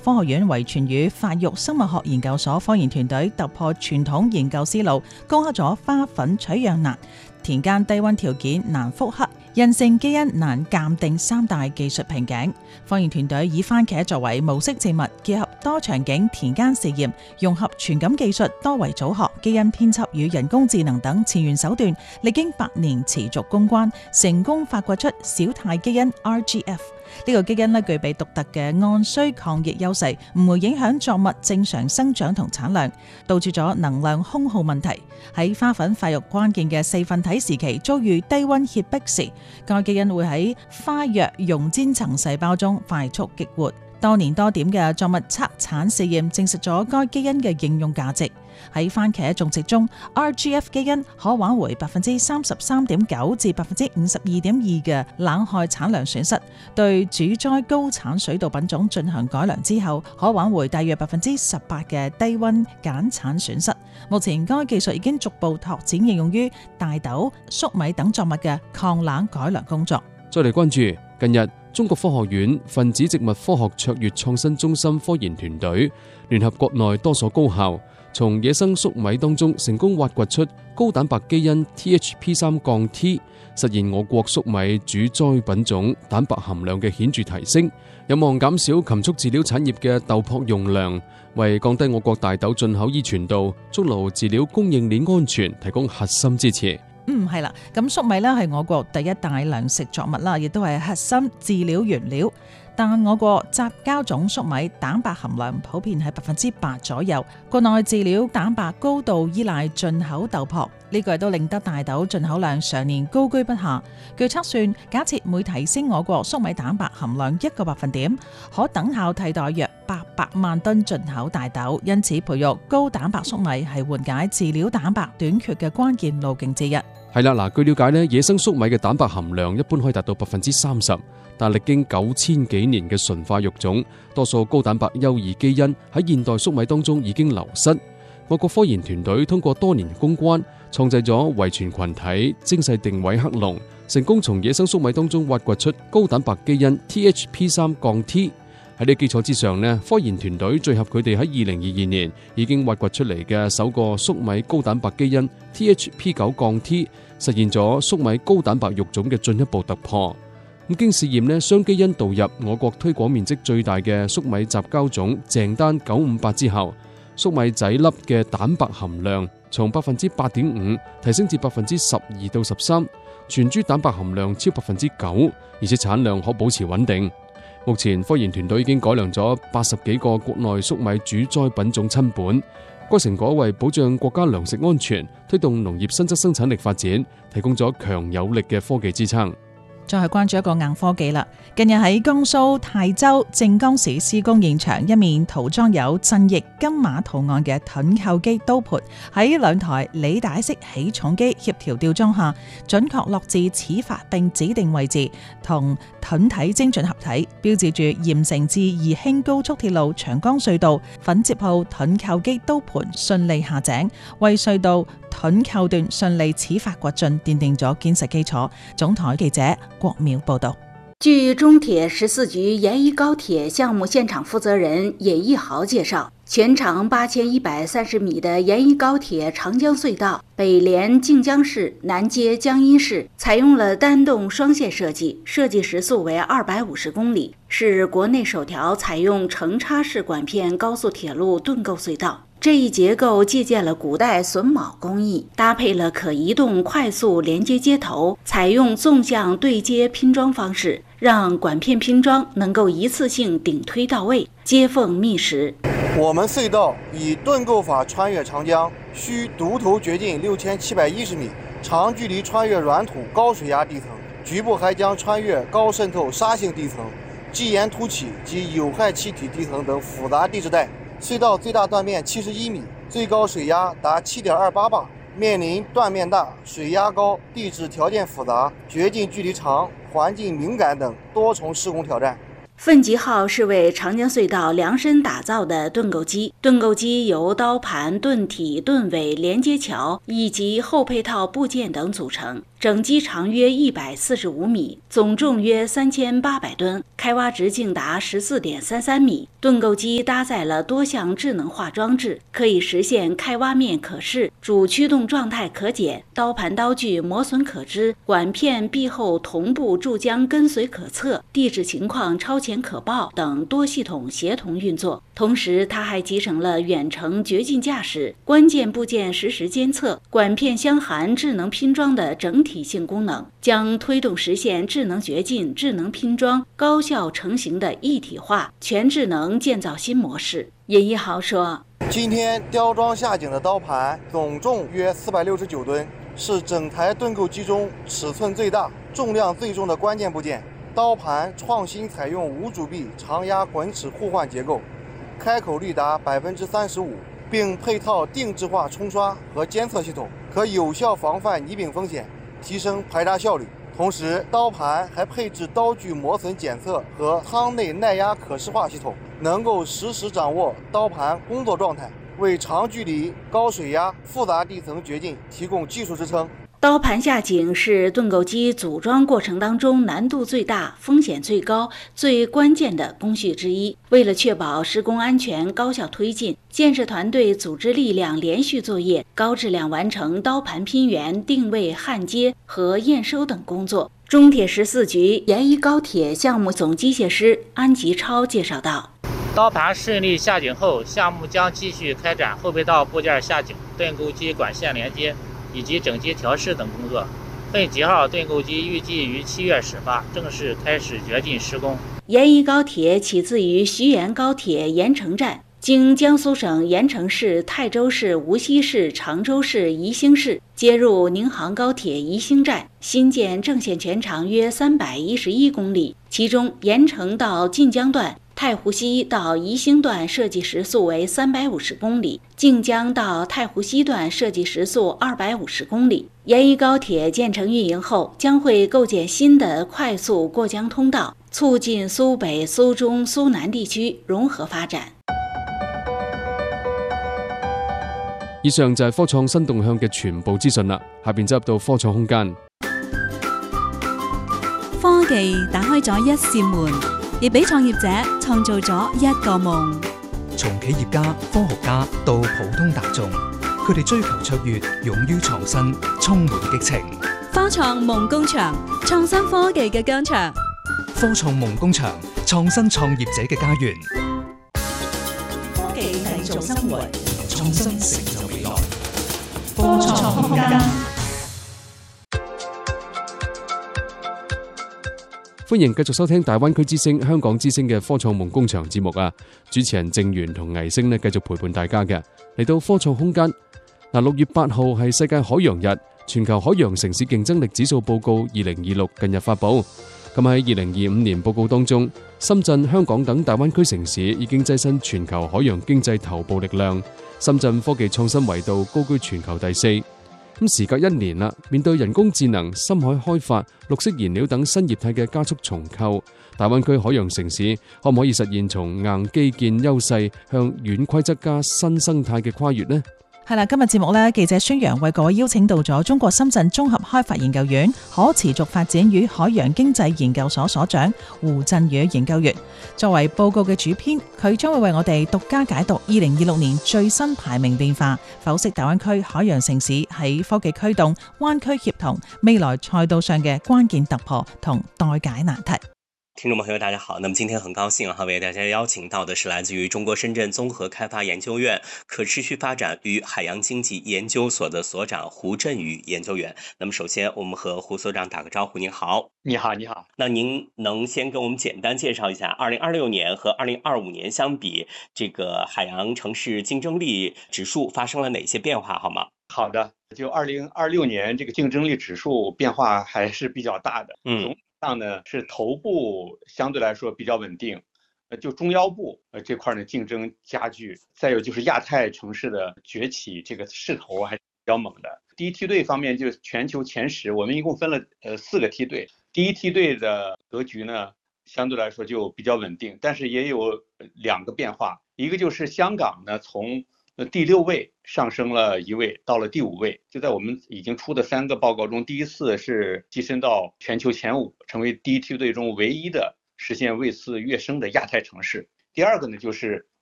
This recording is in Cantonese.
科學院遺傳與發育生物學研究所科研團隊突破傳統研究思路，攻克咗花粉取樣難、田間低溫條件難複刻、韌性基因難鑑定三大技術瓶頸。科研團隊以番茄作為模式植物，結合多場景田間試驗，融合傳感技術、多維組合、基因編輯與人工智能等前沿手段，歷經8年持續攻關，成功發掘出小肽基因 RGF。呢個基因具備獨特嘅按需抗逆優勢，唔會影響作物正常生長同產量，杜絕咗能量空耗問題。喺花粉發育關鍵嘅四分體時期遭遇低溫脅迫時，該基因會喺花藥溶煎層細胞中快速激活。多年多點嘅作物測產試驗證實咗該基因嘅應用價值。喺番茄種植中 ，RGF 基因可挽回33.9%至52.2%嘅冷害產量損失。對主栽高產水稻品種進行改良之後，可挽回大約18%嘅低溫減產損失。目前該技術已經逐步拓展應用於大豆、粟米等作物嘅抗冷改良工作。 再嚟關注近日，中國科學院分子植物科學卓越創新中心科研團隊聯合國內多所高校，從野生粟米當中成功挖掘出高蛋白基因 THP3-T， 實現我國粟米主栽品種蛋白含量嘅顯著提升，有望減少禽畜飼料產業嘅豆粕用量，為降低我國大豆進口依存度，築牢飼料供應鏈安全提供核心支持。 係啦，咁粟米呢係我國第一大糧食作物啦，亦都係核心飼料原料。但我國雜交種粟米蛋白含量普遍喺8%左右，國內飼料蛋白高度依賴進口豆粕，呢個亦都令得大豆進口量常年高居不下。據測算，假設每提升我國粟米蛋白含量1個百分點，可等效替代約800萬噸進口大豆。因此，培育高蛋白粟米係緩解飼料蛋白短缺嘅關鍵路徑之一。 係啦，據了解呢，野生粟米嘅蛋白含量一般可以達到30%，但歷經9000幾年嘅純化育種，多數高蛋白優異基因喺現代粟米當中已經流失。我國科研團隊通過多年攻關，創製咗遺傳群體精細定位克隆，成功從野生粟米當中挖掘出高蛋白基因 THP3-T。喺呢基礎之上呢，科研團隊聚合佢哋喺2022年已經挖掘出嚟嘅首個粟米高蛋白基因 THP9-T， 實現咗粟米高蛋白育種嘅進一步突破。咁經試驗呢，雙基因導入我國推廣面積最大嘅粟米雜交種鄭丹958之後，粟米仔粒嘅蛋白含量從8.5%提升至12%到13%，全株蛋白含量超9%，而且產量可保持穩定。目前科研團隊已經改良咗80幾個國內粟米主栽品種親本，該成果為保障國家糧食安全、推動農業新質生產力發展提供咗強有力嘅科技支撐。 再係關注一個硬科技啦。近日喺江蘇泰州靖江市施工現場，一面塗裝有鎮翼金馬圖案嘅盾構機刀盤，喺兩台履帶式起重機協調吊裝下，準確落至齒法並指定位置，同盾體精準合體，標誌住鹽城至宜興高速鐵路長江隧道粉接號盾構機刀盤順利下井，為隧道盾構段順利齒法掘進奠定咗堅實基礎。總台記者郭淼報道。 據中鐵14局延宜高鐵項目現場負責人尹義豪介紹，全長8130米的延宜高鐵長江隧道北連靖江市，南接江陰市，採用了單洞雙線設計，設計時速為250公里，是國內首條採用承插式管片高速鐵路盾構隧道。這一結構借鑑了古代榫卯工藝，搭配了可移動快速連接接頭，採用縱向對接拼裝方式，讓管片拼裝能夠一次性頂推到位，接縫密實。 我們隧道以盾構法穿越長江，需獨頭掘進6710米，長距離穿越軟土高水壓地層，局部還將穿越高滲透沙性地層、基岩凸起及有害氣體地層等複雜地質帶。隧道最大斷面71米，最高水壓達7.28bar，面臨斷面大、水壓高、地質條件複雜、掘進距離長、環境敏感等多重施工挑戰。 奋楫号是为长江隧道量身打造的盾构机，盾构机由刀盘、盾体、盾尾、连接桥以及后配套部件等组成。整机长约145米，总重约3800吨，开挖直径达14.33米。盾构机搭载了多项智能化装置，可以实现开挖面可视、主驱动状态可检、刀盘刀具磨损可知、管片壁后同步注浆跟随可测、地质情况超前可报等多系统协同运作。同时，它还集成了远程绝境驾驶、关键部件实时监测、管片相含智能拼装的整体性功能，将推动实现智能绝境、智能拼装高效成型的一体化全智能建造新模式。尹一豪说：“ 今天雕装下井的刀盘总重约469吨，是整台盾构机中尺寸最大、重量最重的关键部件。刀盘创新采用无主臂长压滚齿互换结构，开口率达35%，并配套定制化冲刷和监测系统，可有效防范泥饼风险，提升排渣效率。同时，刀盘还配置刀具磨损检测和舱内耐压可视化系统，能够实时掌握刀盘工作状态，为长距离、高水压、复杂地层掘进提供技术支撑。” 刀盘下井是盾构机组装过程当中难度最大、风险最高、最关键的工序之一。为了确保施工安全、高效推进，建设团队组织力量连续作业，高质量完成刀盘拼圆、定位、焊接和验收等工作。中铁14局沿一高铁项目总机械师安吉超介绍道：“ 刀盘顺利下井后，项目将继续开展后配套部件下井、盾构机管线连接以及整机调试等工作。奋楫号盾构机预计于7月始发，正式开始掘进施工。” 沿一高铁起自于徐沿高铁盐城站，经江苏省盐城市、泰州市、无锡市、常州市、宜兴市，接入宁杭高铁宜兴站，新建正线全长约311公里，其中盐城到晋江段、太湖西到宜兴段设计时速为350公里，晋江到太湖西段设计时速250公里。沿一高铁建成运营后，将会构建新的快速过江通道，促进苏北、苏中、苏南地區融合發展。 以上就係科創新動向嘅全部資訊啦，下邊走入到科創空間。 科技打開咗一扇門，亦俾創業者創造咗一個夢。 從企業家、科學家到普通大眾，佢哋追求卓越，勇於創新，充滿激情。 科創夢工場，創新科技嘅疆場。 科創夢工場，創新創業者嘅家園。 科技製造生活， 創新成就未來。 科創空間。 歡迎繼續收聽大灣區之聲、香港之聲嘅科創夢工場節目啊！主持人鄭源同倪星呢繼續陪伴大家嘅，嚟到科創空間。6月8號係世界海洋日，全球海洋城市競爭力指數報告2026近日發布。咁喺2025年報告當中，深圳、香港等大灣區城市已經躋身全球海洋經濟頭部力量。深圳科技創新維度高居全球第4。咁時隔1年啦，面對人工智能、深海開發、綠色燃料等新業態嘅加速重構，大灣區海洋城市可唔可以實現從硬基建優勢向軟規則加新生態嘅跨越呢？ 係啦，今日節目呢，記者孫陽為各位邀請到咗中國深圳綜合開發研究院可持續發展與海洋經濟研究所所長胡振宇研究員。作為報告嘅主編，佢將會為我哋獨家解讀2026年最新排名變化，剖析大灣區海洋城市喺科技驅動、灣區協同、未來賽道上嘅關鍵突破同待解難題。 聽眾朋友大家好，那麼今天很高興為大家邀請到的是來自於中國深圳綜合開發研究院可持續發展與海洋經濟研究所的所長胡振宇研究員。那麼首先我們和胡所長打個招呼。您好。 你好，你好。 那您能先跟我們簡單介紹一下2026年和2025年相比，這個海洋城市競爭力指數發生了哪些變化好嗎？ 好的，就2026年這個競爭力指數變化還是比較大的。上呢是頭部相對來說比較穩定，就中腰部這塊呢競爭加劇，再有就是亞太城市的崛起，這個勢頭還是比較猛的。第一梯隊方面就全球前10，我們一共分了4個梯隊。第一梯隊的格局呢， 相对来说就比较稳定，但是也有2个变化，一个就是香港呢从第6位上升了1位，到了第5位，就在我们已经出的3个报告中，第一次是跻身到全球前5，成为第一梯队中唯一的实现位次跃升的亚太城市。第二个呢，就是